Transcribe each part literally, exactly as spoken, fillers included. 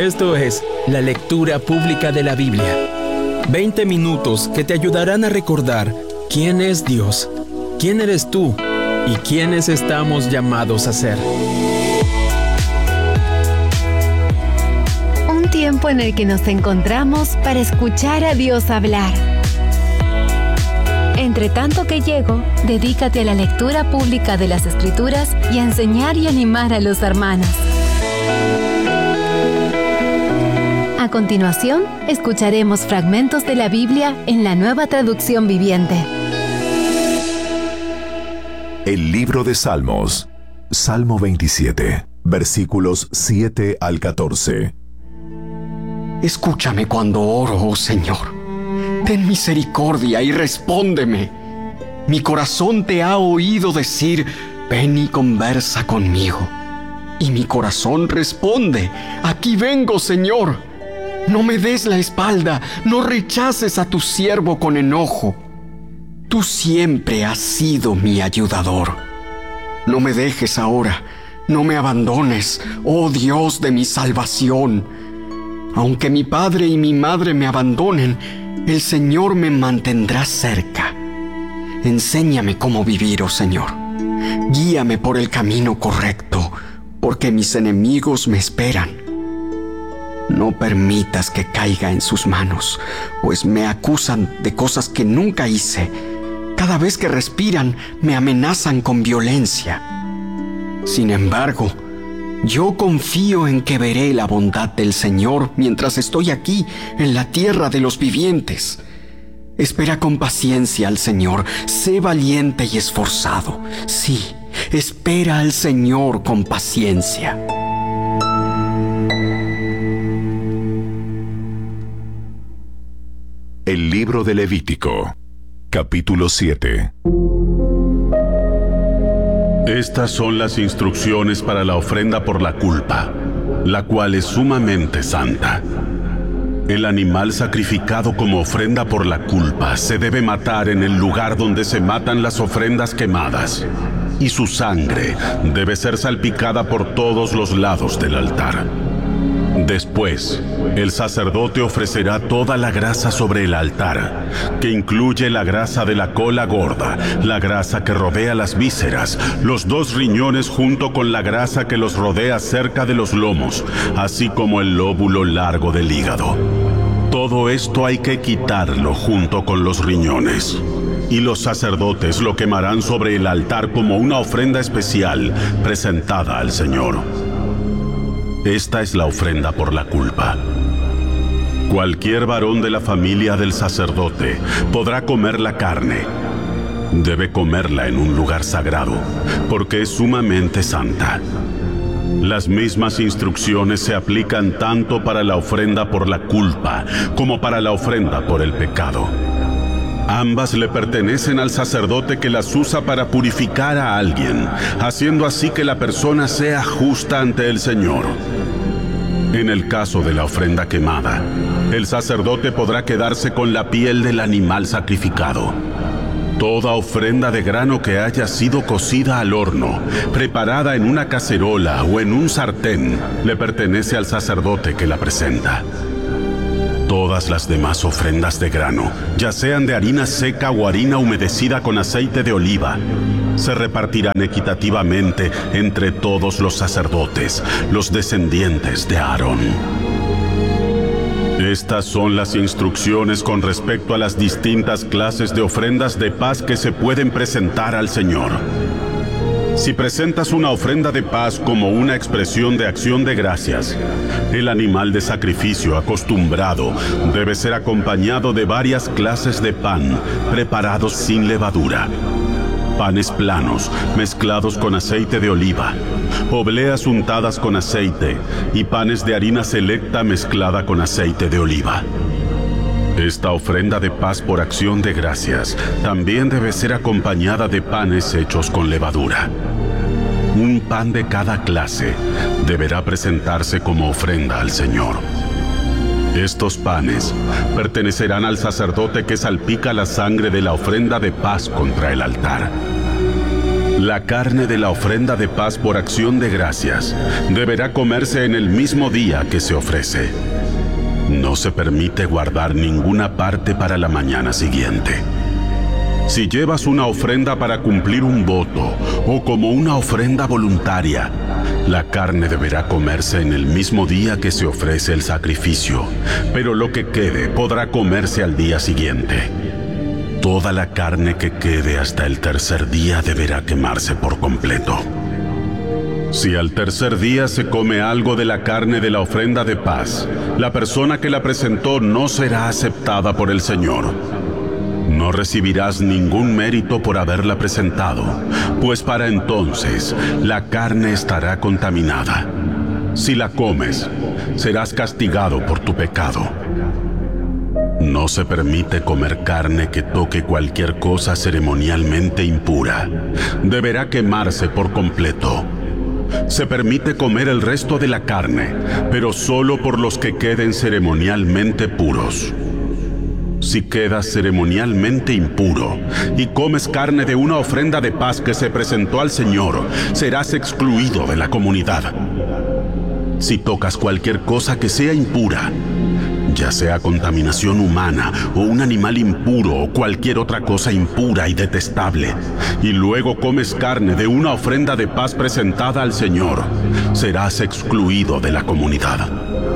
Esto es la lectura pública de la Biblia. veinte minutos que te ayudarán a recordar quién es Dios, quién eres tú y quiénes estamos llamados a ser. Un tiempo en el que nos encontramos para escuchar a Dios hablar. Entre tanto que llego, dedícate a la lectura pública de las Escrituras y a enseñar y animar a los hermanos. A continuación, escucharemos fragmentos de la Biblia en la Nueva Traducción Viviente. El libro de Salmos, Salmo veintisiete, versículos siete al catorce. Escúchame cuando oro, oh Señor. Ten misericordia y respóndeme. Mi corazón te ha oído decir, ven y conversa conmigo. Y mi corazón responde, aquí vengo, Señor. No me des la espalda, no rechaces a tu siervo con enojo. Tú siempre has sido mi ayudador. No me dejes ahora, no me abandones, oh Dios de mi salvación. Aunque mi padre y mi madre me abandonen, el Señor me mantendrá cerca. Enséñame cómo vivir, oh Señor. Guíame por el camino correcto, porque mis enemigos me esperan. No permitas que caiga en sus manos, pues me acusan de cosas que nunca hice. Cada vez que respiran, me amenazan con violencia. Sin embargo, yo confío en que veré la bondad del Señor mientras estoy aquí, en la tierra de los vivientes. Espera con paciencia al Señor, sé valiente y esforzado. Sí, espera al Señor con paciencia. El libro de Levítico, capítulo siete. Estas son las instrucciones para la ofrenda por la culpa, la cual es sumamente santa. El animal sacrificado como ofrenda por la culpa se debe matar en el lugar donde se matan las ofrendas quemadas, y su sangre debe ser salpicada por todos los lados del altar. Después, el sacerdote ofrecerá toda la grasa sobre el altar, que incluye la grasa de la cola gorda, la grasa que rodea las vísceras, los dos riñones junto con la grasa que los rodea cerca de los lomos, así como el lóbulo largo del hígado. Todo esto hay que quitarlo junto con los riñones. Y los sacerdotes lo quemarán sobre el altar como una ofrenda especial presentada al Señor. Esta es la ofrenda por la culpa. Cualquier varón de la familia del sacerdote podrá comer la carne. Debe comerla en un lugar sagrado, porque es sumamente santa. Las mismas instrucciones se aplican tanto para la ofrenda por la culpa como para la ofrenda por el pecado. Ambas le pertenecen al sacerdote que las usa para purificar a alguien, haciendo así que la persona sea justa ante el Señor. En el caso de la ofrenda quemada, el sacerdote podrá quedarse con la piel del animal sacrificado. Toda ofrenda de grano que haya sido cocida al horno, preparada en una cacerola o en un sartén, le pertenece al sacerdote que la presenta. Todas las demás ofrendas de grano, ya sean de harina seca o harina humedecida con aceite de oliva, se repartirán equitativamente entre todos los sacerdotes, los descendientes de Aarón. Estas son las instrucciones con respecto a las distintas clases de ofrendas de paz que se pueden presentar al Señor. Si presentas una ofrenda de paz como una expresión de acción de gracias, el animal de sacrificio acostumbrado debe ser acompañado de varias clases de pan preparados sin levadura. Panes planos mezclados con aceite de oliva, obleas untadas con aceite y panes de harina selecta mezclada con aceite de oliva. Esta ofrenda de paz por acción de gracias también debe ser acompañada de panes hechos con levadura. Un pan de cada clase deberá presentarse como ofrenda al Señor. Estos panes pertenecerán al sacerdote que salpica la sangre de la ofrenda de paz contra el altar. La carne de la ofrenda de paz por acción de gracias deberá comerse en el mismo día que se ofrece. No se permite guardar ninguna parte para la mañana siguiente. Si llevas una ofrenda para cumplir un voto o como una ofrenda voluntaria, la carne deberá comerse en el mismo día que se ofrece el sacrificio, pero lo que quede podrá comerse al día siguiente. Toda la carne que quede hasta el tercer día deberá quemarse por completo. Si al tercer día se come algo de la carne de la ofrenda de paz, la persona que la presentó no será aceptada por el Señor. No recibirás ningún mérito por haberla presentado, pues para entonces la carne estará contaminada. Si la comes, serás castigado por tu pecado. No se permite comer carne que toque cualquier cosa ceremonialmente impura. Deberá quemarse por completo. Se permite comer el resto de la carne, pero solo por los que queden ceremonialmente puros. Si quedas ceremonialmente impuro y comes carne de una ofrenda de paz que se presentó al Señor, serás excluido de la comunidad. Si tocas cualquier cosa que sea impura, ya sea contaminación humana o un animal impuro o cualquier otra cosa impura y detestable, y luego comes carne de una ofrenda de paz presentada al Señor, serás excluido de la comunidad.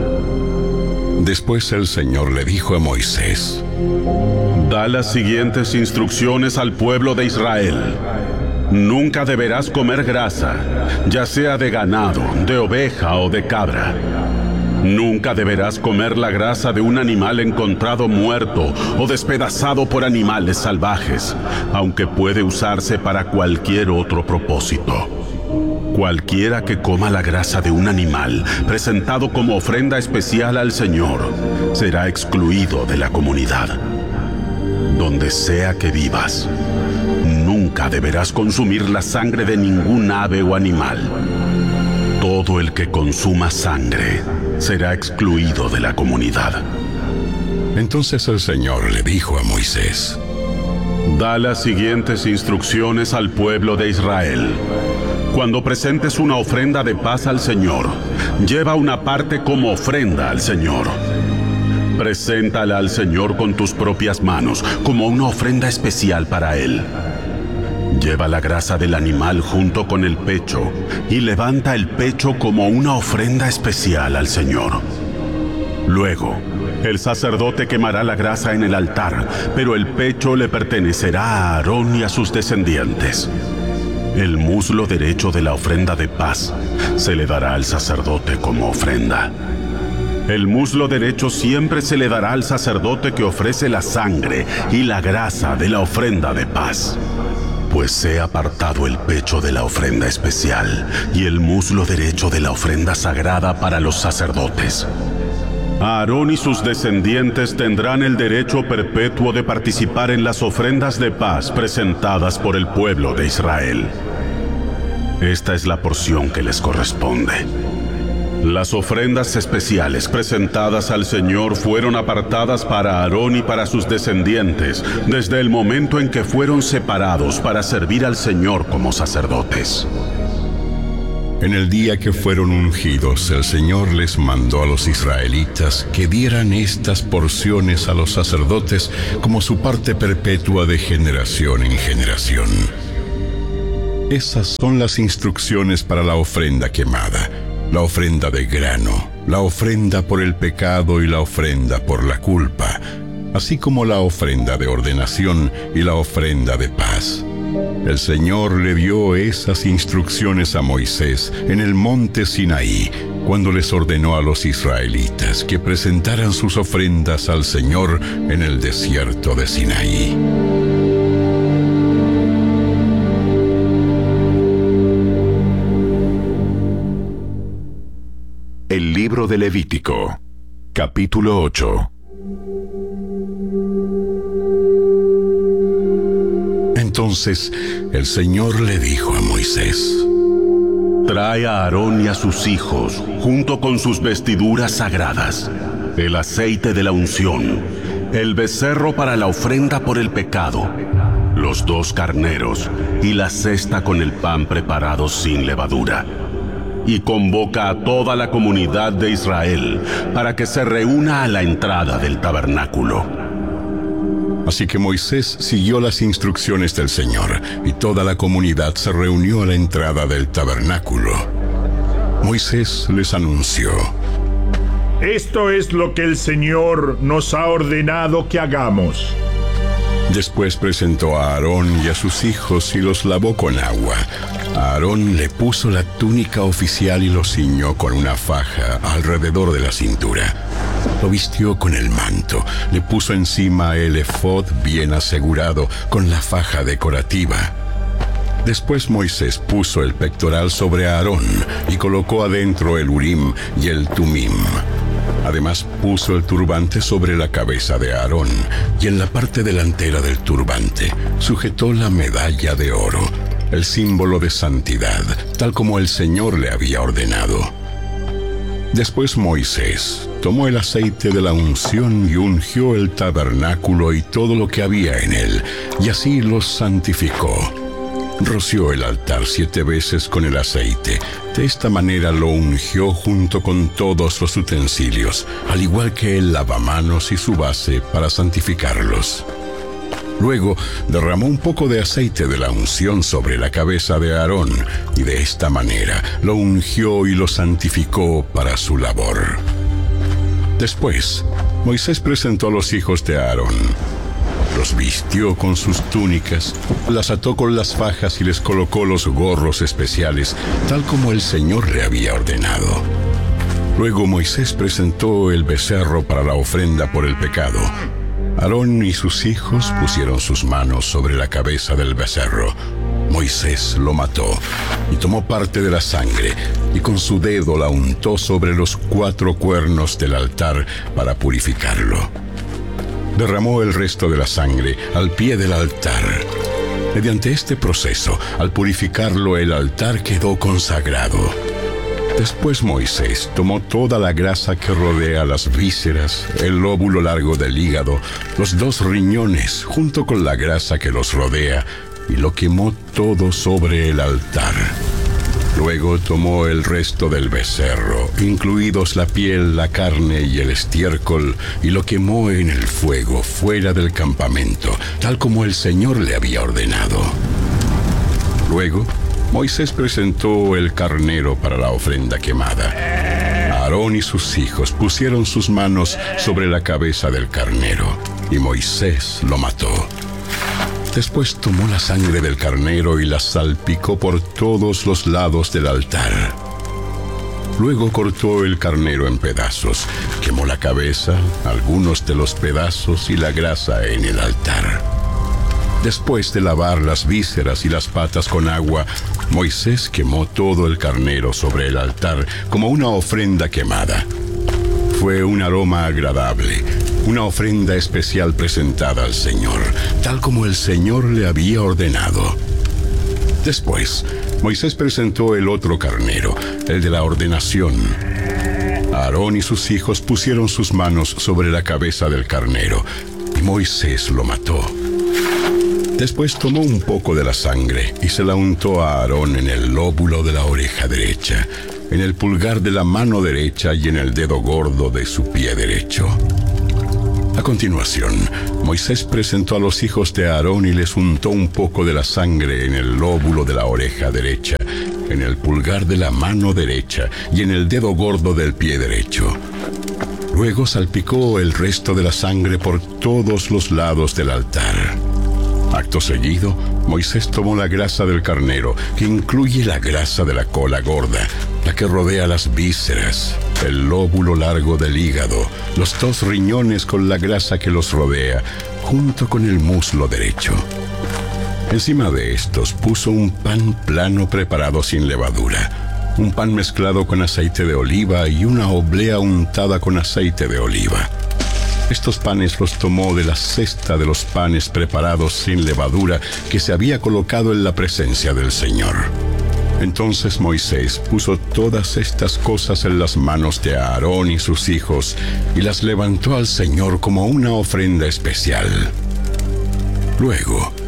Después el Señor le dijo a Moisés: Da las siguientes instrucciones al pueblo de Israel. Nunca deberás comer grasa, ya sea de ganado, de oveja o de cabra. Nunca deberás comer la grasa de un animal encontrado muerto o despedazado por animales salvajes, aunque puede usarse para cualquier otro propósito. Cualquiera que coma la grasa de un animal presentado como ofrenda especial al Señor será excluido de la comunidad. Donde sea que vivas, nunca deberás consumir la sangre de ningún ave o animal. Todo el que consuma sangre será excluido de la comunidad. Entonces el Señor le dijo a Moisés: Da las siguientes instrucciones al pueblo de Israel. Cuando presentes una ofrenda de paz al Señor, lleva una parte como ofrenda al Señor. Preséntala al Señor con tus propias manos, como una ofrenda especial para Él. Lleva la grasa del animal junto con el pecho y levanta el pecho como una ofrenda especial al Señor. Luego, el sacerdote quemará la grasa en el altar, pero el pecho le pertenecerá a Aarón y a sus descendientes. El muslo derecho de la ofrenda de paz se le dará al sacerdote como ofrenda. El muslo derecho siempre se le dará al sacerdote que ofrece la sangre y la grasa de la ofrenda de paz. Pues he apartado el pecho de la ofrenda especial y el muslo derecho de la ofrenda sagrada para los sacerdotes. Aarón y sus descendientes tendrán el derecho perpetuo de participar en las ofrendas de paz presentadas por el pueblo de Israel. Esta es la porción que les corresponde. Las ofrendas especiales presentadas al Señor fueron apartadas para Aarón y para sus descendientes desde el momento en que fueron separados para servir al Señor como sacerdotes. En el día que fueron ungidos, el Señor les mandó a los israelitas que dieran estas porciones a los sacerdotes como su parte perpetua de generación en generación. Esas son las instrucciones para la ofrenda quemada, la ofrenda de grano, la ofrenda por el pecado y la ofrenda por la culpa, así como la ofrenda de ordenación y la ofrenda de paz. El Señor le dio esas instrucciones a Moisés en el monte Sinaí, cuando les ordenó a los israelitas que presentaran sus ofrendas al Señor en el desierto de Sinaí. El libro de Levítico, capítulo ocho. Entonces el Señor le dijo a Moisés: Trae a Aarón y a sus hijos, junto con sus vestiduras sagradas, el aceite de la unción, el becerro para la ofrenda por el pecado, los dos carneros y la cesta con el pan preparado sin levadura. Y convoca a toda la comunidad de Israel para que se reúna a la entrada del tabernáculo. Así que Moisés siguió las instrucciones del Señor, y toda la comunidad se reunió a la entrada del tabernáculo. Moisés les anunció: Esto es lo que el Señor nos ha ordenado que hagamos. Después presentó a Aarón y a sus hijos y los lavó con agua. A Aarón le puso la túnica oficial y lo ciñó con una faja alrededor de la cintura. Lo vistió con el manto, le puso encima el efod bien asegurado con la faja decorativa. Después Moisés puso el pectoral sobre Aarón y colocó adentro el Urim y el Tumim. Además puso el turbante sobre la cabeza de Aarón, y en la parte delantera del turbante sujetó la medalla de oro, el símbolo de santidad, tal como el Señor le había ordenado. Después Moisés tomó el aceite de la unción y ungió el tabernáculo y todo lo que había en él, y así los santificó. Roció el altar siete veces con el aceite. De esta manera lo ungió junto con todos los utensilios, al igual que el lavamanos y su base para santificarlos. Luego derramó un poco de aceite de la unción sobre la cabeza de Aarón, y de esta manera lo ungió y lo santificó para su labor. Después, Moisés presentó a los hijos de Aarón. Los vistió con sus túnicas, las ató con las fajas y les colocó los gorros especiales, tal como el Señor le había ordenado. Luego Moisés presentó el becerro para la ofrenda por el pecado. Aarón y sus hijos pusieron sus manos sobre la cabeza del becerro. Moisés lo mató y tomó parte de la sangre y con su dedo la untó sobre los cuatro cuernos del altar para purificarlo. Derramó el resto de la sangre al pie del altar. Mediante este proceso, al purificarlo, el altar quedó consagrado. Después Moisés tomó toda la grasa que rodea las vísceras, el lóbulo largo del hígado, los dos riñones, junto con la grasa que los rodea, y lo quemó todo sobre el altar. Luego tomó el resto del becerro, incluidos la piel, la carne y el estiércol, y lo quemó en el fuego fuera del campamento, tal como el Señor le había ordenado. Luego, Moisés presentó el carnero para la ofrenda quemada. Aarón y sus hijos pusieron sus manos sobre la cabeza del carnero, y Moisés lo mató. Después tomó la sangre del carnero y la salpicó por todos los lados del altar. Luego cortó el carnero en pedazos, quemó la cabeza, algunos de los pedazos y la grasa en el altar. Después de lavar las vísceras y las patas con agua, Moisés quemó todo el carnero sobre el altar como una ofrenda quemada. Fue un aroma agradable, una ofrenda especial presentada al Señor, tal como el Señor le había ordenado. Después, Moisés presentó el otro carnero, el de la ordenación. Aarón y sus hijos pusieron sus manos sobre la cabeza del carnero, y Moisés lo mató. Después tomó un poco de la sangre y se la untó a Aarón en el lóbulo de la oreja derecha, en el pulgar de la mano derecha y en el dedo gordo de su pie derecho. A continuación, Moisés presentó a los hijos de Aarón y les untó un poco de la sangre en el lóbulo de la oreja derecha, en el pulgar de la mano derecha y en el dedo gordo del pie derecho. Luego salpicó el resto de la sangre por todos los lados del altar. Acto seguido, Moisés tomó la grasa del carnero, que incluye la grasa de la cola gorda, la que rodea las vísceras, el lóbulo largo del hígado, los dos riñones con la grasa que los rodea, junto con el muslo derecho. Encima de estos puso un pan plano preparado sin levadura, un pan mezclado con aceite de oliva y una oblea untada con aceite de oliva. Estos panes los tomó de la cesta de los panes preparados sin levadura que se había colocado en la presencia del Señor. Entonces Moisés puso todas estas cosas en las manos de Aarón y sus hijos y las levantó al Señor como una ofrenda especial. Luego,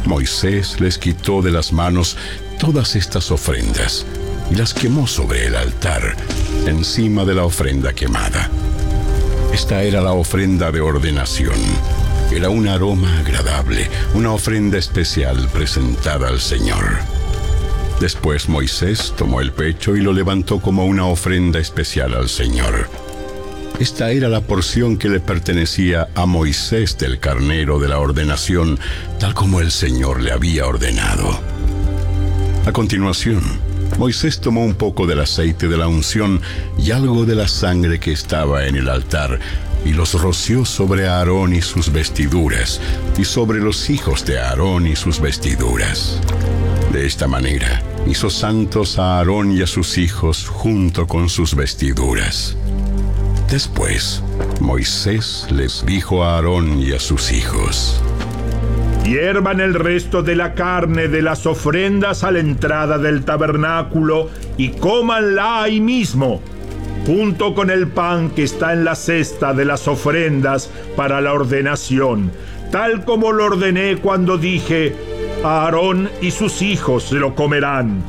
Moisés les quitó de las manos todas estas ofrendas y las quemó sobre el altar, encima de la ofrenda quemada. Esta era la ofrenda de ordenación. Era un aroma agradable, una ofrenda especial presentada al Señor. Después Moisés tomó el pecho y lo levantó como una ofrenda especial al Señor. Esta era la porción que le pertenecía a Moisés del carnero de la ordenación, tal como el Señor le había ordenado. A continuación, Moisés tomó un poco del aceite de la unción y algo de la sangre que estaba en el altar, y los roció sobre Aarón y sus vestiduras, y sobre los hijos de Aarón y sus vestiduras. De esta manera, hizo santos a Aarón y a sus hijos junto con sus vestiduras. Después, Moisés les dijo a Aarón y a sus hijos: hiervan el resto de la carne de las ofrendas a la entrada del tabernáculo y cómanla ahí mismo, junto con el pan que está en la cesta de las ofrendas para la ordenación, tal como lo ordené cuando dije: Aarón y sus hijos se lo comerán.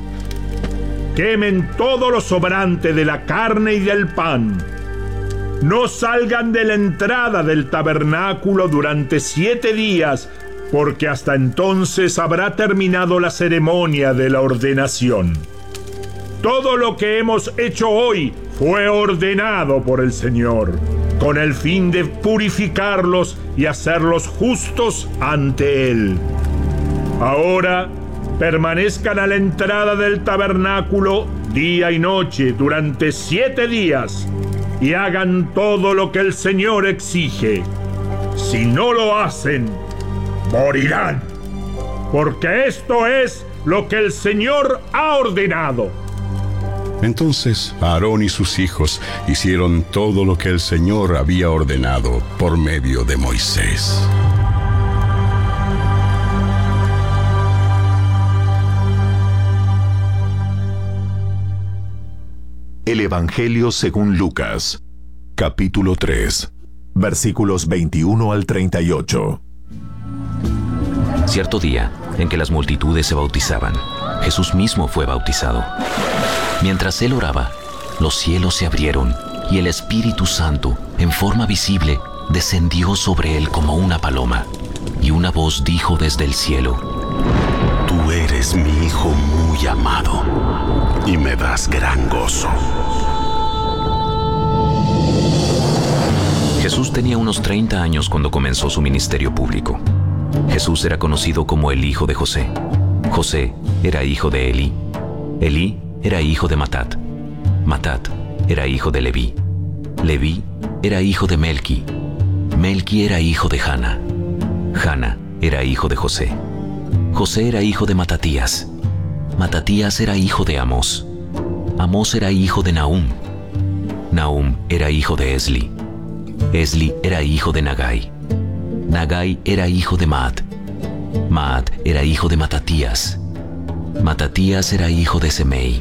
Quemen todo lo sobrante de la carne y del pan. No salgan de la entrada del tabernáculo durante siete días, porque hasta entonces habrá terminado la ceremonia de la ordenación. Todo lo que hemos hecho hoy fue ordenado por el Señor, con el fin de purificarlos y hacerlos justos ante Él. Ahora, permanezcan a la entrada del tabernáculo día y noche durante siete días y hagan todo lo que el Señor exige. Si no lo hacen, morirán, porque esto es lo que el Señor ha ordenado. Entonces Aarón y sus hijos hicieron todo lo que el Señor había ordenado por medio de Moisés. El Evangelio según Lucas, capítulo tres, versículos veintiuno al treinta y ocho. Cierto día, en que las multitudes se bautizaban, Jesús mismo fue bautizado. Mientras él oraba, los cielos se abrieron y el Espíritu Santo, en forma visible, descendió sobre él como una paloma, y una voz dijo desde el cielo: Tú eres mi Hijo muy amado, y me das gran gozo. Jesús tenía unos treinta años cuando comenzó su ministerio público. Jesús era conocido como el hijo de José. José era hijo de Elí. Elí era hijo de Matat. Matat era hijo de Leví. Leví era hijo de Melqui. Melqui era hijo de Jana. Jana era hijo de José. José era hijo de Matatías. Matatías era hijo de Amós. Amós era hijo de Nahum. Nahum era hijo de Esli. Esli era hijo de Nagai. Nagai era hijo de Maat. Maat era hijo de Matatías. Matatías era hijo de Semei.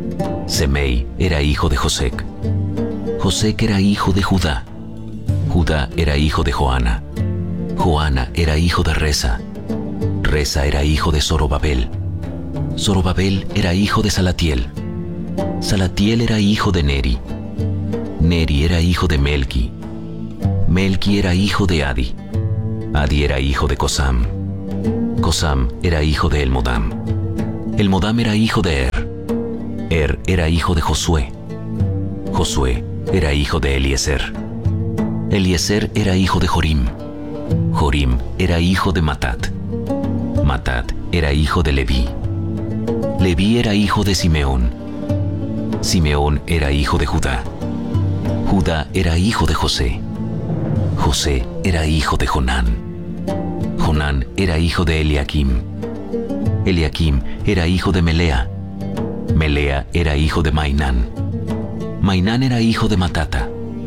Semei era hijo de Josec. Josec era hijo de Judá. Judá era hijo de Joana. Joana era hijo de Resa. Resa era hijo de Zorobabel. Zorobabel era hijo de Salatiel. Salatiel era hijo de Neri. Neri era hijo de Melqui. Melqui era hijo de Adi. Adi era hijo de Cosam. Cosam era hijo de Elmodam. Elmodam era hijo de Er. Er era hijo de Josué. Josué era hijo de Eliezer. Eliezer era hijo de Jorim. Jorim era hijo de Matat. Matat era hijo de Leví. Leví era hijo de Simeón. Simeón era hijo de Judá. Judá era hijo de José. José era hijo de Jonán. Jonán era hijo de Eliakim. Eliakim era hijo de Melea. Melea era hijo de Mainán. Mainán era hijo de Matata.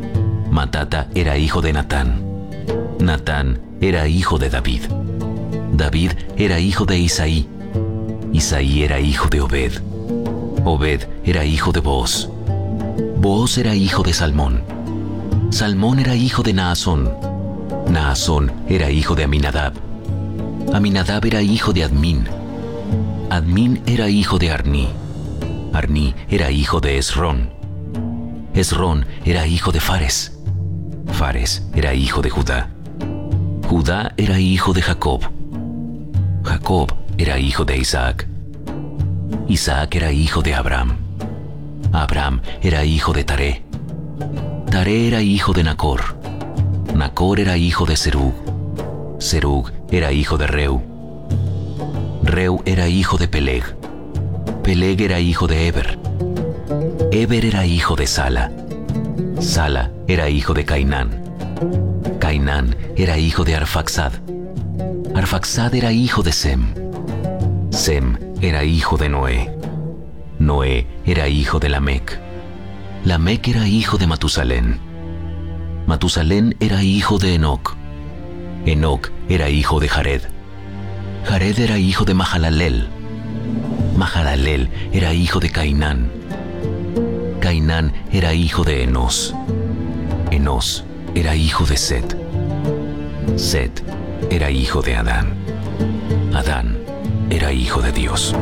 Matata era hijo de Natán. Natán era hijo de David. David era hijo de Isaí. Isaí era hijo de Obed. Obed era hijo de Booz. Booz era hijo de Salmón. Salmón era hijo de Naasón. Naasón era hijo de Aminadab. Aminadab era hijo de Admín. Admín era hijo de Arní. Arní era hijo de Esrón. Esrón era hijo de Fares. Fares era hijo de Judá. Judá era hijo de Jacob. Jacob era hijo de Isaac. Isaac era hijo de Abraham. Abraham era hijo de Taré. Taré era hijo de Nacor. Nacor era hijo de Serug. Serug era hijo de Reu. Reu era hijo de Peleg. Peleg era hijo de Eber. Eber era hijo de Sala. Sala era hijo de Cainán. Cainán era hijo de Arfaxad. Arfaxad era hijo de Sem. Sem era hijo de Noé. Noé era hijo de Lamec. Lamec era hijo de Matusalén. Matusalén era hijo de Enoc. Enoc era hijo de Jared. Jared era hijo de Mahalalel. Mahalalel era hijo de Cainán. Cainán era hijo de Enos. Enos era hijo de Set. Set era hijo de Adán. Adán era hijo de Dios.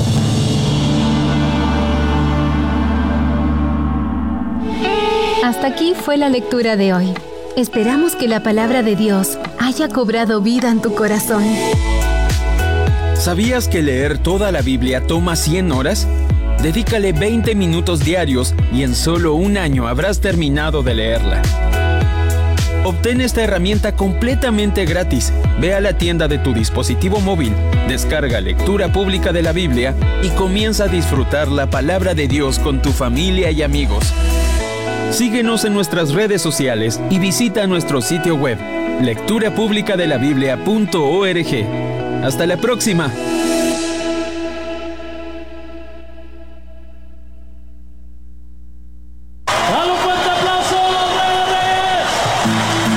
Hasta aquí fue la lectura de hoy. Esperamos que la palabra de Dios haya cobrado vida en tu corazón. ¿Sabías que leer toda la Biblia toma cien horas? Dedícale veinte minutos diarios y en solo un año habrás terminado de leerla. Obtén esta herramienta completamente gratis. Ve a la tienda de tu dispositivo móvil, descarga Lectura Pública de la Biblia y comienza a disfrutar la palabra de Dios con tu familia y amigos. Síguenos en nuestras redes sociales y visita nuestro sitio web lectura pública de la biblia punto org. Hasta la próxima.